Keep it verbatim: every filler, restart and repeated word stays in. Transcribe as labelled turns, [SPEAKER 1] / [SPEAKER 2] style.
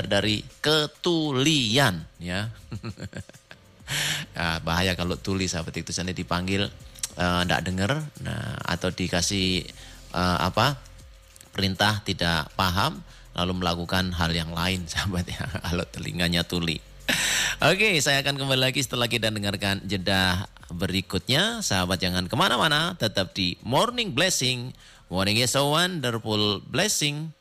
[SPEAKER 1] dari ketulian ya. Ya, bahaya kalau tuli sahabat itu sana dipanggil tidak uh, dengar, nah atau dikasih uh, apa perintah tidak paham lalu melakukan hal yang lain sahabat ya, kalau telinganya tuli. Oke, saya akan kembali lagi setelah kita dengarkan jeda berikutnya. Sahabat jangan kemana-mana, tetap di Morning Blessing. Morning is a wonderful blessing.